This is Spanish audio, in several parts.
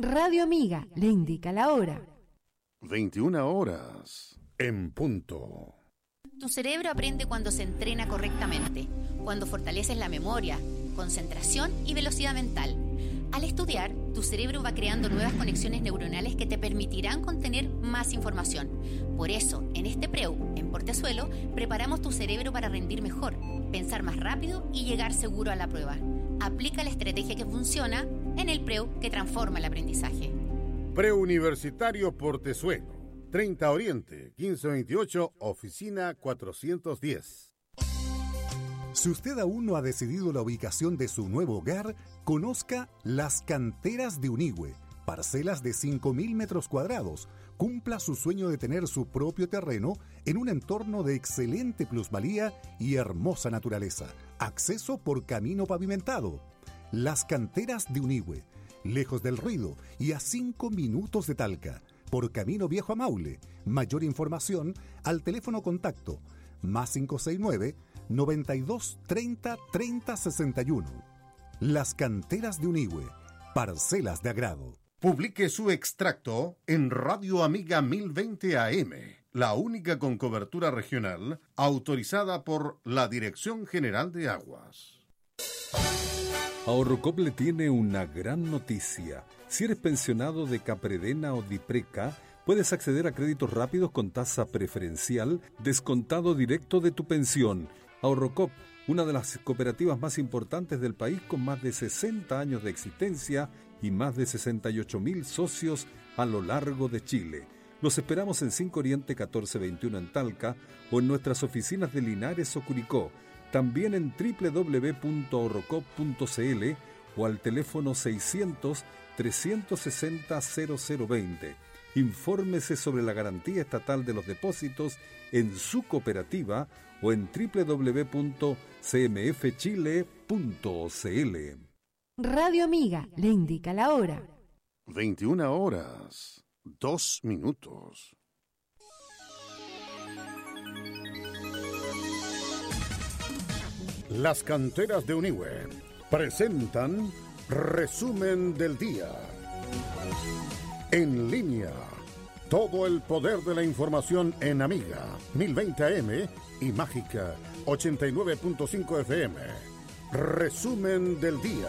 Radio Amiga le indica la hora. 21 horas en punto. Tu cerebro aprende cuando se entrena correctamente, cuando fortaleces la memoria, concentración y velocidad mental. Al estudiar, tu cerebro va creando nuevas conexiones neuronales que te permitirán contener más información. Por eso, en este PREU, en Portezuelo, preparamos tu cerebro para rendir mejor, pensar más rápido y llegar seguro a la prueba. Aplica la estrategia que funciona en el PREU que transforma el aprendizaje. Preuniversitario Portezuelo, 30 Oriente, 1528, oficina 410. Si usted aún no ha decidido la ubicación de su nuevo hogar, conozca Las Canteras de Unigüe, parcelas de 5.000 metros cuadrados. Cumpla su sueño de tener su propio terreno en un entorno de excelente plusvalía y hermosa naturaleza. Acceso por camino pavimentado. Las Canteras de Unigüe, lejos del ruido y a 5 minutos de Talca, por camino viejo a Maule. Mayor información al teléfono contacto +569 92 30 30 61. Las Canteras de Unigüe, parcelas de agrado. Publique su extracto en Radio Amiga 1020 AM, la única con cobertura regional autorizada por la Dirección General de Aguas. Ahorrocop le tiene una gran noticia. Si eres pensionado de Capredena o Dipreca, puedes acceder a créditos rápidos con tasa preferencial, descontado directo de tu pensión. Ahorrocop, una de las cooperativas más importantes del país con más de 60 años de existencia y más de 68.000 socios a lo largo de Chile. Los esperamos en 5 Oriente 1421 en Talca o en nuestras oficinas de Linares o Curicó. También en www.ahorrocop.cl o al teléfono 600-360-0020. Infórmese sobre la garantía estatal de los depósitos en su cooperativa o en www.cmfchile.cl. Radio Amiga le indica la hora. 21 horas, 2 minutos. Las Canteras de Unigüe presentan Resumen del Día. En línea, todo el poder de la información en Amiga 1020 AM y Mágica 89.5 FM. Resumen del Día.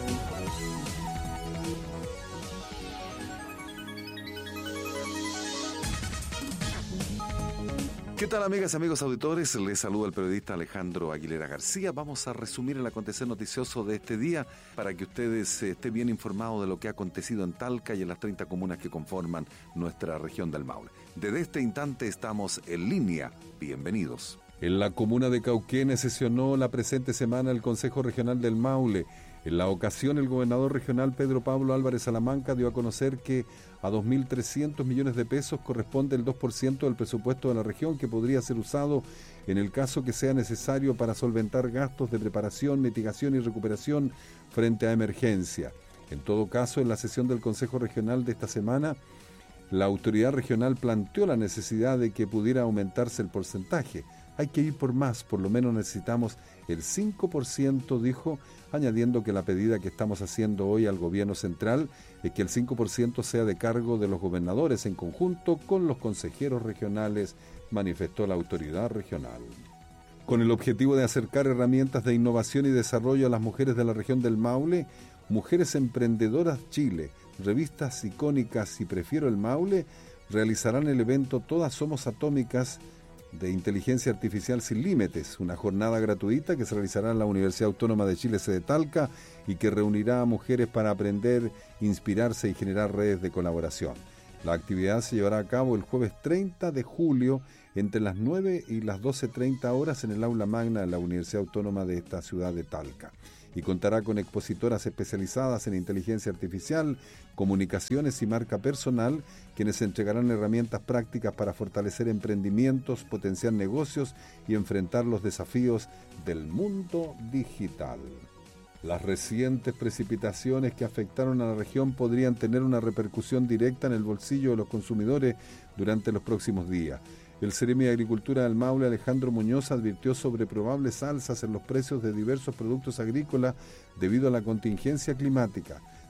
¿Qué tal, amigas y amigos auditores? Les saluda el periodista Alejandro Aguilera García. Vamos a resumir el acontecer noticioso de este día para que ustedes estén bien informados de lo que ha acontecido en Talca y en las 30 comunas que conforman nuestra región del Maule. Desde este instante estamos en línea. Bienvenidos. En la comuna de Cauquenes sesionó la presente semana el Consejo Regional del Maule. En la ocasión, el gobernador regional Pedro Pablo Álvarez Salamanca dio a conocer que a 2.300 millones de pesos corresponde el 2% del presupuesto de la región que podría ser usado en el caso que sea necesario para solventar gastos de preparación, mitigación y recuperación frente a emergencia. En todo caso, en la sesión del Consejo Regional de esta semana, la autoridad regional planteó la necesidad de que pudiera aumentarse el porcentaje. Hay que ir por más, por lo menos necesitamos el 5%, dijo, añadiendo que la pedida que estamos haciendo hoy al gobierno central es que el 5% sea de cargo de los gobernadores en conjunto con los consejeros regionales, manifestó la autoridad regional. Con el objetivo de acercar herramientas de innovación y desarrollo a las mujeres de la región del Maule, Mujeres Emprendedoras Chile, revistas icónicas y Prefiero el Maule, realizarán el evento Todas Somos Atómicas de Inteligencia Artificial Sin Límites, una jornada gratuita que se realizará en la Universidad Autónoma de Chile, sede Talca, y que reunirá a mujeres para aprender, inspirarse y generar redes de colaboración. La actividad se llevará a cabo el jueves 30 de julio entre las 9 y las 12:30 horas en el aula magna de la Universidad Autónoma de esta ciudad de Talca, y contará con expositoras especializadas en inteligencia artificial, comunicaciones y marca personal, quienes entregarán herramientas prácticas para fortalecer emprendimientos, potenciar negocios y enfrentar los desafíos del mundo digital. Las recientes precipitaciones que afectaron a la región podrían tener una repercusión directa en el bolsillo de los consumidores durante los próximos días. El Seremi de Agricultura del Maule, Alejandro Muñoz, advirtió sobre probables alzas en los precios de diversos productos agrícolas debido a la contingencia climática.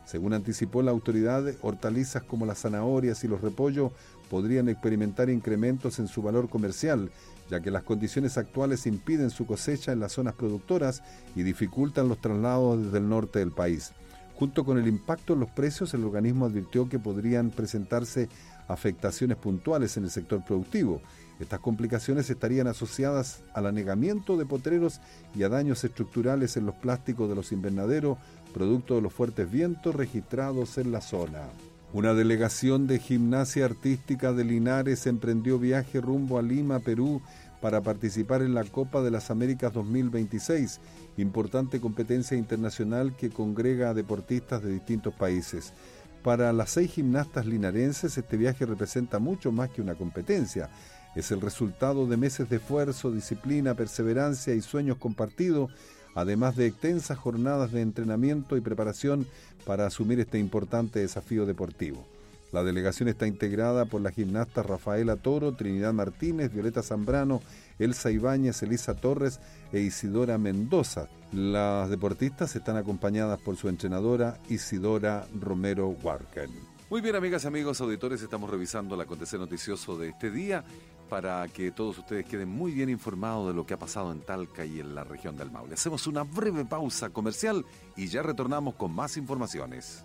Según anticipó la autoridad, hortalizas como las zanahorias y los repollos podrían experimentar incrementos en su valor comercial, ya que las condiciones actuales impiden su cosecha en las zonas productoras y dificultan los traslados desde el norte del país. Junto con el impacto en los precios, el organismo advirtió que podrían presentarse afectaciones puntuales en el sector productivo. Estas complicaciones estarían asociadas al anegamiento de potreros y a daños estructurales en los plásticos de los invernaderos, producto de los fuertes vientos registrados en la zona. Una delegación de Gimnasia Artística de Linares emprendió viaje rumbo a Lima, Perú, para participar en la Copa de las Américas 2026, importante competencia internacional que congrega a deportistas de distintos países. Para las 6 gimnastas linarenses, este viaje representa mucho más que una competencia. Es el resultado de meses de esfuerzo, disciplina, perseverancia y sueños compartidos, además de extensas jornadas de entrenamiento y preparación para asumir este importante desafío deportivo. La delegación está integrada por las gimnastas Rafaela Toro, Trinidad Martínez, Violeta Zambrano, Elsa Ibáñez, Elisa Torres e Isidora Mendoza. Las deportistas están acompañadas por su entrenadora Isidora Romero Warken. Muy bien, amigas y amigos auditores, estamos revisando el acontecer noticioso de este día para que todos ustedes queden muy bien informados de lo que ha pasado en Talca y en la región del Maule. Hacemos una breve pausa comercial y ya retornamos con más informaciones.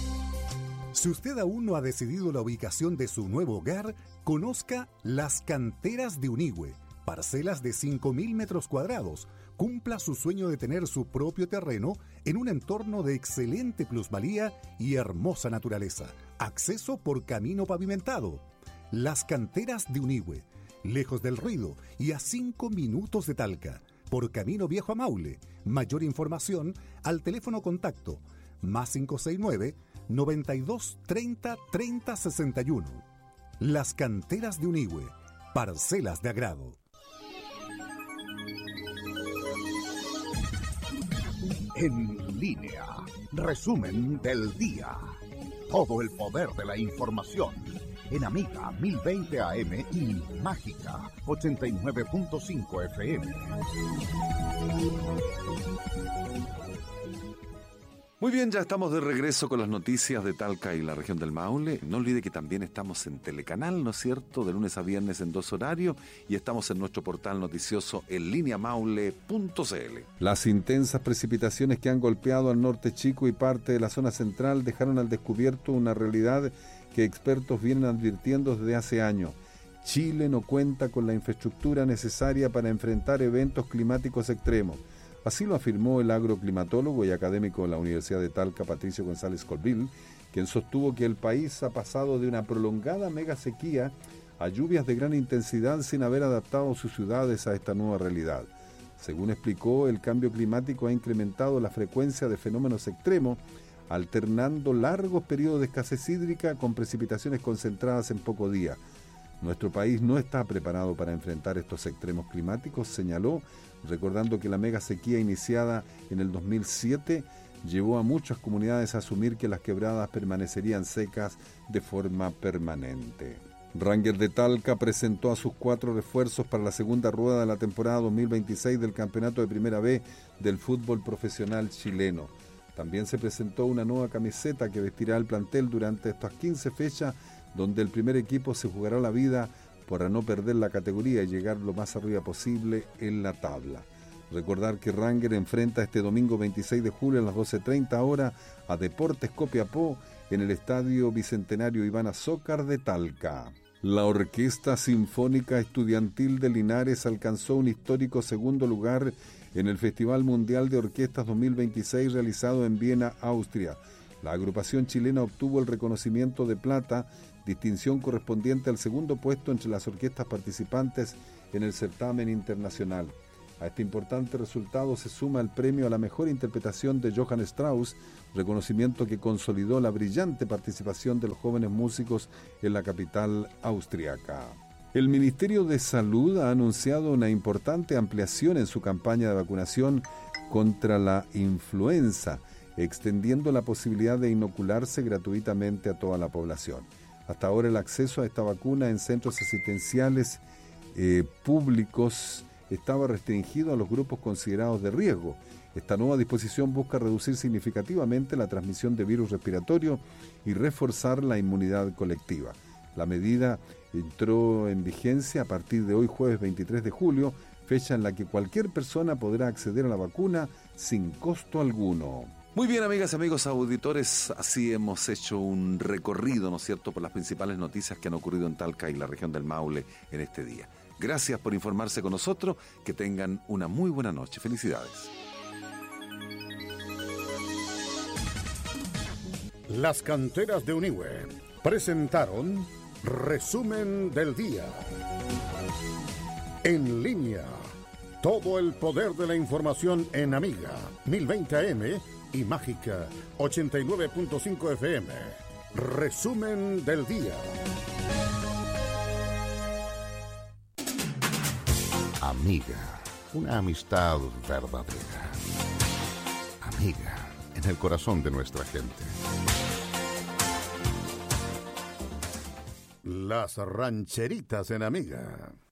Si usted aún no ha decidido la ubicación de su nuevo hogar, conozca Las Canteras de Unigüe, parcelas de 5.000 metros cuadrados. Cumpla su sueño de tener su propio terreno en un entorno de excelente plusvalía y hermosa naturaleza. Acceso por camino pavimentado. Las Canteras de Unigüe, lejos del ruido y a 5 minutos de Talca, por camino viejo a Maule. Mayor información al teléfono contacto +569 92 30 30 61. Las Canteras de Unigüe, parcelas de agrado. En línea, resumen del día. Todo el poder de la información en Amiga 1020 AM y Mágica 89.5 FM. Muy bien, ya estamos de regreso con las noticias de Talca y la región del Maule. No olvide que también estamos en Telecanal, ¿no es cierto?, de lunes a viernes en 2 horarios, y estamos en nuestro portal noticioso en lineamaule.cl. Las intensas precipitaciones que han golpeado al norte chico y parte de la zona central dejaron al descubierto una realidad que expertos vienen advirtiendo desde hace años. Chile no cuenta con la infraestructura necesaria para enfrentar eventos climáticos extremos. Así lo afirmó el agroclimatólogo y académico de la Universidad de Talca, Patricio González Colville, quien sostuvo que el país ha pasado de una prolongada mega sequía a lluvias de gran intensidad sin haber adaptado sus ciudades a esta nueva realidad. Según explicó, el cambio climático ha incrementado la frecuencia de fenómenos extremos, alternando largos periodos de escasez hídrica con precipitaciones concentradas en pocos días. Nuestro país no está preparado para enfrentar estos extremos climáticos, señaló, recordando que la mega sequía iniciada en el 2007 llevó a muchas comunidades a asumir que las quebradas permanecerían secas de forma permanente. Rangers de Talca presentó a sus 4 refuerzos para la segunda rueda de la temporada 2026 del Campeonato de Primera B del fútbol profesional chileno. También se presentó una nueva camiseta que vestirá el plantel durante estas 15 fechas, donde el primer equipo se jugará la vida para no perder la categoría y llegar lo más arriba posible en la tabla. Recordar que Rangers enfrenta este domingo 26 de julio a las 12:30 horas a Deportes Copiapó en el Estadio Bicentenario Iván Azócar de Talca. La Orquesta Sinfónica Estudiantil de Linares alcanzó un histórico segundo lugar en el Festival Mundial de Orquestas 2026 realizado en Viena, Austria. La agrupación chilena obtuvo el reconocimiento de plata, distinción correspondiente al segundo puesto entre las orquestas participantes en el certamen internacional. A este importante resultado se suma el premio a la mejor interpretación de Johann Strauss, reconocimiento que consolidó la brillante participación de los jóvenes músicos en la capital austriaca. El Ministerio de Salud ha anunciado una importante ampliación en su campaña de vacunación contra la influenza, extendiendo la posibilidad de inocularse gratuitamente a toda la población. Hasta ahora el acceso a esta vacuna en centros asistenciales públicos estaba restringido a los grupos considerados de riesgo. Esta nueva disposición busca reducir significativamente la transmisión de virus respiratorio y reforzar la inmunidad colectiva. La medida entró en vigencia a partir de hoy, jueves 23 de julio, fecha en la que cualquier persona podrá acceder a la vacuna sin costo alguno. Muy bien, amigas y amigos auditores, así hemos hecho un recorrido, ¿no es cierto?, por las principales noticias que han ocurrido en Talca y la región del Maule en este día. Gracias por informarse con nosotros, que tengan una muy buena noche. Felicidades. Las canteras de Unihue presentaron Resumen del Día. En línea, todo el poder de la información en Amiga 1020 AM y Mágica 89.5 FM. Resumen del Día. Amiga, una amistad verdadera. Amiga, en el corazón de nuestra gente. Las rancheritas en Amiga.